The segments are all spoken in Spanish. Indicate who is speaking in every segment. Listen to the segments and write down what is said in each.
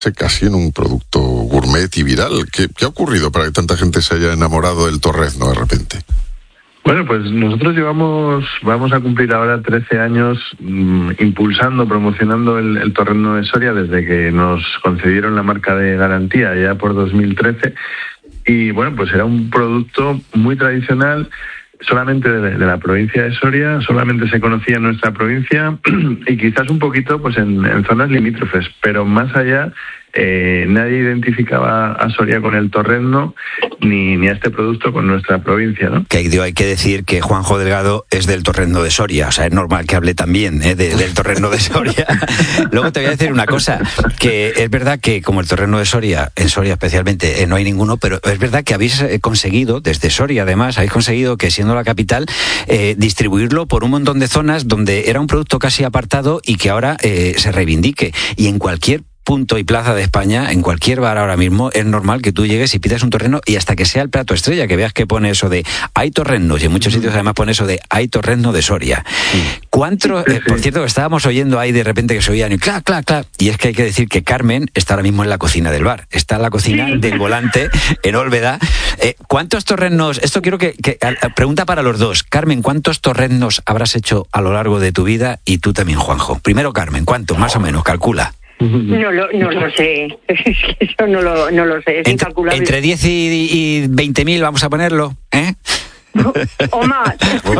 Speaker 1: casi en un producto gourmet y viral. ¿Qué ha ocurrido para que tanta gente se haya enamorado del torrezno de repente?
Speaker 2: Bueno, pues nosotros vamos a cumplir ahora 13 años impulsando, promocionando el torrezno de Soria desde que nos concedieron la marca de garantía ya por 2013. Y bueno, pues era un producto muy tradicional, solamente de la provincia de Soria, solamente se conocía en nuestra provincia y quizás un poquito pues en zonas limítrofes, pero más allá nadie identificaba a Soria con el torrezno ni a este producto con nuestra provincia, ¿no?
Speaker 3: Que hay que decir que Juanjo Delgado es del torrezno de Soria, o sea, es normal que hable también del torrezno de Soria. Luego te voy a decir una cosa, que es verdad que como el torrezno de Soria, en Soria especialmente, no hay ninguno, pero es verdad que habéis conseguido, desde Soria además, habéis conseguido que siendo la capital, distribuirlo por un montón de zonas donde era un producto casi apartado y que ahora se reivindique. Y en cualquier punto y plaza de España, en cualquier bar ahora mismo, es normal que tú llegues y pidas un torrezno y hasta que sea el plato estrella, que veas que pone eso de hay torreznos, y en muchos sitios además pone eso de hay torrezno de Soria. ¿Cuánto? Por cierto, estábamos oyendo ahí de repente que se oían y clac, clac, clac, y es que hay que decir que Carmen está ahora mismo en la cocina del bar, está en la cocina del Volante, en Olveda. ¿Cuántos torreznos? Esto quiero que pregunta para los dos. Carmen, ¿cuántos torreznos habrás hecho a lo largo de tu vida? Y tú también, Juanjo. Primero, Carmen, ¿cuántos? Más o menos, calcula.
Speaker 4: No lo sé, eso no lo sé, es incalculable.
Speaker 3: Entre 10 y 20.000 vamos a ponerlo, ¿eh?
Speaker 4: O más.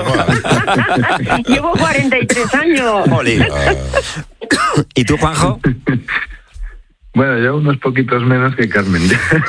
Speaker 4: Llevo 43 años.
Speaker 3: ¿Y tú, Juanjo?
Speaker 2: Bueno, yo unos poquitos menos que Carmen.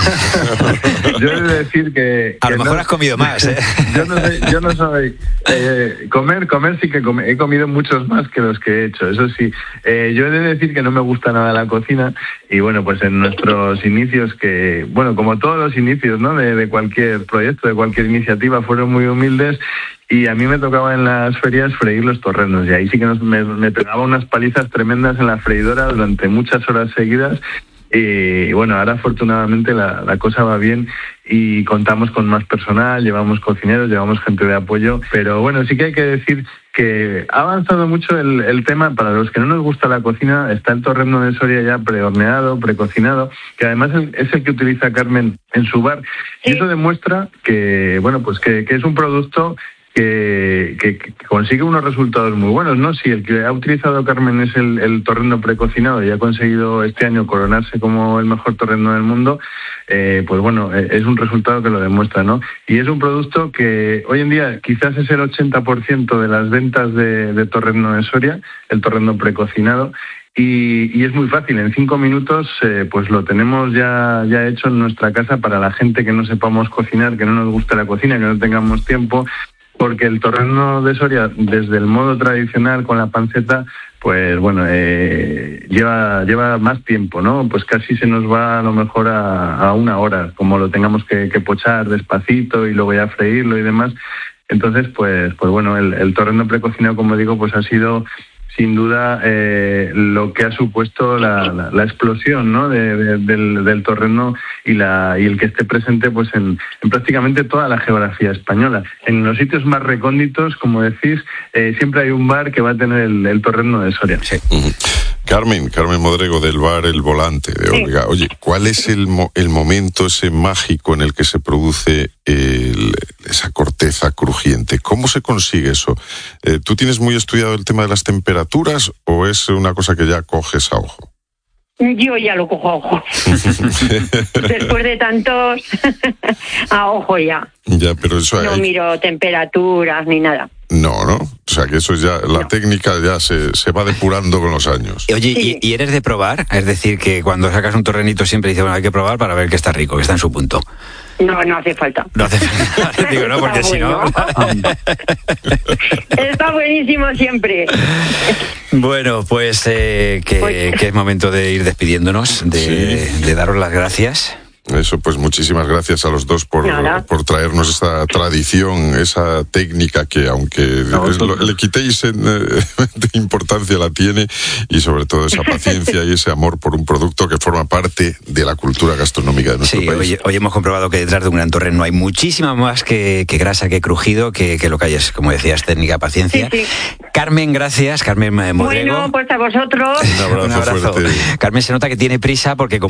Speaker 2: Yo he de decir que
Speaker 3: a lo mejor has comido más, ¿eh?
Speaker 2: Yo no soy... comer sí que he comido muchos más que los que he hecho, eso sí. Yo he de decir que no me gusta nada la cocina y bueno, pues en nuestros inicios que... Bueno, como todos los inicios, ¿no? De cualquier proyecto, de cualquier iniciativa, fueron muy humildes. Y a mí me tocaba en las ferias freír los torreznos y ahí sí que me pegaba unas palizas tremendas en la freidora durante muchas horas seguidas. Y bueno, ahora afortunadamente la cosa va bien y contamos con más personal, llevamos cocineros, llevamos gente de apoyo, pero bueno, sí que hay que decir que ha avanzado mucho el tema. Para los que no nos gusta la cocina, está el torrezno de Soria ya prehorneado, precocinado, que además es el que utiliza Carmen en su bar. Y eso demuestra que, bueno, pues que es un producto que consigue unos resultados muy buenos, ¿no? Si el que ha utilizado Carmen es el torrezno precocinado y ha conseguido este año coronarse como el mejor torrezno del mundo, pues bueno, es un resultado que lo demuestra, ¿no? Y es un producto que hoy en día quizás es el 80% de las ventas de torrezno de Soria, el torrezno precocinado. Y es muy fácil, en 5 minutos pues lo tenemos ya hecho en nuestra casa para la gente que no sepamos cocinar, que no nos guste la cocina, que no tengamos tiempo. Porque el torrezno de Soria, desde el modo tradicional con la panceta, pues bueno, lleva más tiempo, ¿no? Pues casi se nos va a lo mejor a 1 hora, como lo tengamos que pochar despacito y luego ya freírlo y demás. Entonces, pues bueno, el torrezno precocinado, como digo, pues ha sido sin duda lo que ha supuesto la explosión, ¿no? del torrezno y el que esté presente pues en prácticamente toda la geografía española. En los sitios más recónditos, como decís, siempre hay un bar que va a tener el torrezno de Soria.
Speaker 3: Sí.
Speaker 1: Carmen Modrego, del bar El Volante de Olga. Oye, ¿cuál es el momento ese mágico en el que se produce esa corteza crujiente? ¿Cómo se consigue eso? ¿Tú tienes muy estudiado el tema de las temperaturas o es una cosa que ya coges a ojo?
Speaker 4: Yo ya lo cojo a ojo. Después de tantos, a ojo ya.
Speaker 1: Ya, pero eso
Speaker 4: no miro temperaturas ni nada.
Speaker 1: No. O sea, que eso ya, la técnica ya se va depurando con los años.
Speaker 3: Oye, sí. ¿Y eres de probar? Es decir, que cuando sacas un torrenito siempre dices, bueno, hay que probar para ver que está rico, que está en su punto.
Speaker 4: No hace falta.
Speaker 3: No hace falta. Digo, no, porque si no...
Speaker 4: Está buenísimo siempre.
Speaker 3: Bueno, pues que es momento de ir despidiéndonos, de daros las gracias.
Speaker 1: Eso, pues muchísimas gracias a los dos por traernos esa tradición, esa técnica que aunque le quitéis de importancia la tiene, y sobre todo esa paciencia y ese amor por un producto que forma parte de la cultura gastronómica de nuestro país.
Speaker 3: Hoy hemos comprobado que detrás de un gran torrezno hay muchísima más que grasa, que crujido, que lo que hay es, como decías, técnica, paciencia. Sí. Carmen, gracias. Carmen Modrego.
Speaker 4: Bueno, pues a vosotros.
Speaker 1: Un abrazo fuerte.
Speaker 3: Carmen se nota que tiene prisa porque